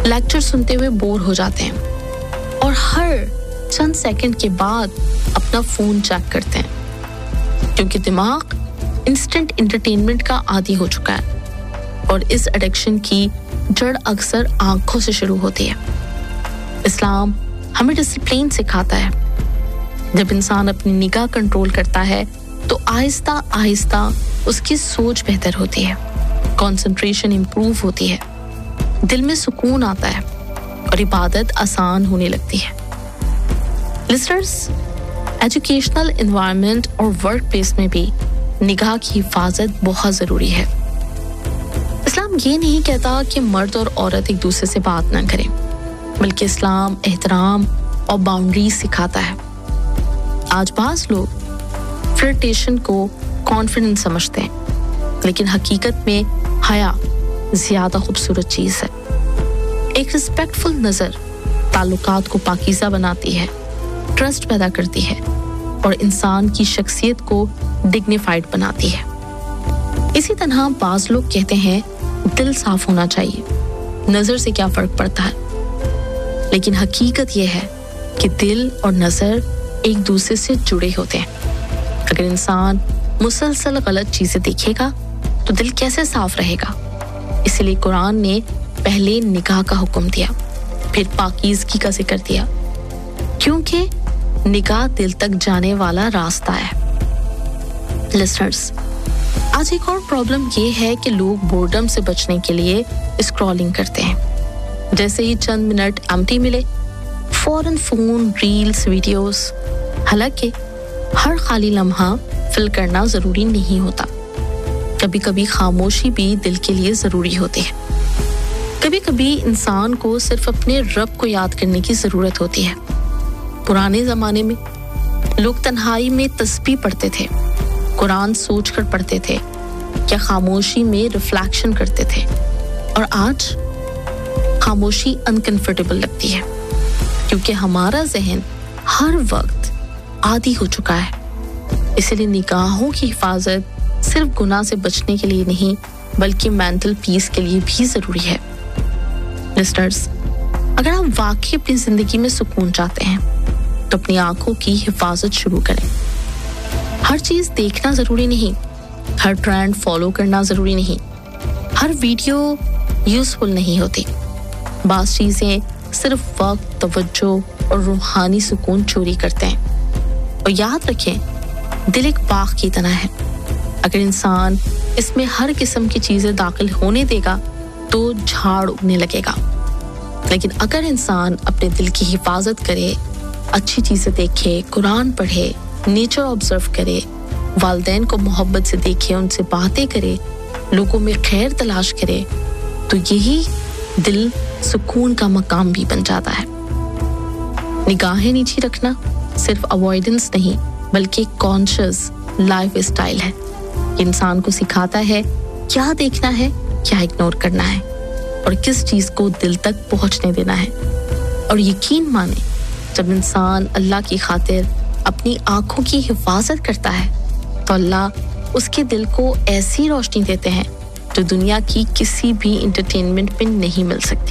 Lecture सुनते हुए bore हो जाते हैं और हर चंद सेकंड के बाद अपना फोन चेक करते हैं, क्योंकि दिमाग इंस्टेंट एंटरटेनमेंट का आदी हो चुका है और इस एडिक्शन की जड़ अक्सर आंखों से शुरू होती है। इस्लाम हमें डिसिप्लिन सिखाता है। जब इंसान अपनी निगाह कंट्रोल करता है तो आहिस्ता आहिस्ता उसकी सोच बेहतर होती है, कंसंट्रेशन इंप्रूव होती है, दिल में सुकून आता है और इबादत आसान होने लगती है। लिसनर्स, एजुकेशनल एनवायरनमेंट और वर्क प्लेस में भी निगाह की हिफाजत बहुत ज़रूरी है। इस्लाम ये नहीं कहता कि मर्द और औरत एक दूसरे से बात ना करें, बल्कि इस्लाम एहतराम और बाउंड्रीज सिखाता है। आज बाज़ लोग फ्लर्टेशन को कॉन्फिडेंस समझते हैं, लेकिन हकीकत में हया ज़्यादा खूबसूरत चीज़ है। एक रिस्पेक्टफुल नज़र ताल्लुकात को पाकीज़ा बनाती है, ट्रस्ट पैदा करती है और इंसान की शख्सियत को डिग्निफाइड बनाती है। इसी तरह बाज़ लोग कहते हैं दिल साफ होना चाहिए, नज़र से क्या फ़र्क पड़ता है, लेकिन हकीकत यह है कि दिल और नज़र एक दूसरे से जुड़े होते हैं। अगर इंसान मुसलसल गलत चीज़ें देखेगा तो दिल कैसे साफ रहेगा? इसलिए कुरान ने पहले निगाह का हुक्म दिया, फिर पाकीज़गी का जिक्र दिया, क्योंकि निगाह दिल तक जाने वाला रास्ता है। लिसनर्स, आज एक और प्रॉब्लम ये है कि लोग बोर्डम से बचने के लिए स्क्रॉलिंग करते हैं। जैसे ही चंद मिनट एम्प्टी मिले, फौरन फोन, रील्स, वीडियोस। हालांकि हर खाली लम्हा फिल करना जरूरी नहीं होता। कभी कभी खामोशी भी दिल के लिए जरूरी होती है। कभी कभी इंसान को सिर्फ अपने रब को याद करने की जरूरत होती है। पुराने जमाने में लोग तन्हाई में तस्बीह पढ़ते थे, कुरान सोचकर पढ़ते थे या खामोशी में रिफ्लेक्शन करते थे, और आज खामोशी अनकंफर्टेबल लगती है क्योंकि हमारा जहन हर वक्त आदी हो चुका है। इसलिए निगाहों की हिफाजत सिर्फ गुनाह से बचने के लिए नहीं, बल्कि मेंटल पीस के लिए भी जरूरी है। लिस्टर्स, अगर आप वाकई अपनी जिंदगी में सुकून चाहते हैं तो अपनी आंखों की हिफाजत शुरू करें। हर चीज देखना जरूरी नहीं, हर ट्रेंड फॉलो करना जरूरी नहीं, हर वीडियो यूजफुल नहीं होती। बाज़ चीजें सिर्फ वक्त, तवज्जो और रूहानी सुकून चोरी करते हैं। और याद रखें, दिल एक बाग की तरह है। अगर इंसान इसमें हर किस्म की चीजें दाखिल होने देगा तो झाड़ उगने लगेगा, लेकिन अगर इंसान अपने दिल की हिफाजत करे, अच्छी चीजें देखे, कुरान पढ़े, नेचर ऑब्जर्व करे, वालिदैन को मोहब्बत से देखे, उनसे बातें करे, लोगों में खैर तलाश करे, तो यही दिल सुकून का मकाम भी बन जाता है। निगाहें नीची रखना सिर्फ अवॉइडेंस नहीं, बल्कि कॉन्शियस लाइफ स्टाइल है। इंसान को सिखाता है क्या देखना है, क्या इग्नोर करना है और किस चीज को दिल तक पहुंचने देना है। और यकीन माने, जब इंसान अल्लाह की खातिर अपनी आंखों की हिफाजत करता है तो अल्लाह उसके दिल को ऐसी रोशनी देते हैं जो दुनिया की किसी भी एंटरटेनमेंट में नहीं मिल सकती।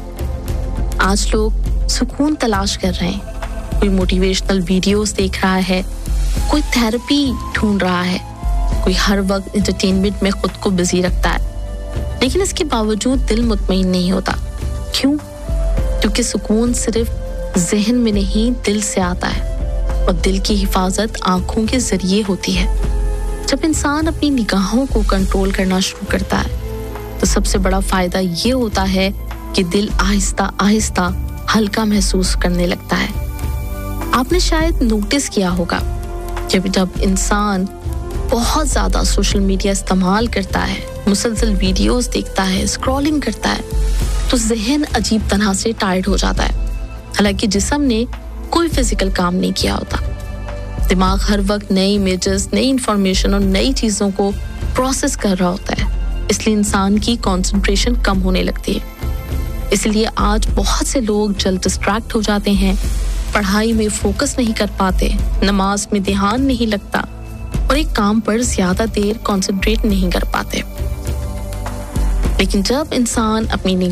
आज लोग सुकून तलाश कर रहे हैं, कोई मोटिवेशनल वीडियोस देख रहा है, कोई थेरेपी ढूंढ रहा है, कोई हर वक्त एंटरटेनमेंट में खुद को बिजी रखता है, लेकिन इसके बावजूद दिल मुतमईन नहीं होता। क्यों? क्योंकि सुकून सिर्फ जहन में नहीं, दिल से आता है और दिल की हिफाजत आंखों के जरिए होती है। जब इंसान अपनी निगाहों को कंट्रोल करना शुरू करता है तो सबसे बड़ा फायदा ये होता है कि दिल आहिस्ता आहिस्ता हल्का महसूस करने लगता है। आपने शायद नोटिस किया होगा कि जब इंसान बहुत ज़्यादा सोशल मीडिया इस्तेमाल करता है, मुसलसल वीडियोस देखता है, स्क्रॉलिंग करता है, तो जहन अजीब तरह से टायर्ड हो जाता है, हालांकि जिस्म ने कोई फिजिकल काम नहीं किया होता। दिमाग हर वक्त नई इमेजेस, नई इंफॉर्मेशन और नई चीज़ों को प्रोसेस कर रहा होता है, इसलिए इंसान की कंसंट्रेशन कम होने लगती है। इसलिए आज बहुत से लोग जल्द डिस्ट्रैक्ट हो जाते हैं, पढ़ाई में फोकस नहीं कर पाते, नमाज में ध्यान नहीं लगता और एक काम पर ज्यादा देर कंसंट्रेट नहीं कर पाते। लेकिन जब इंसान अपनी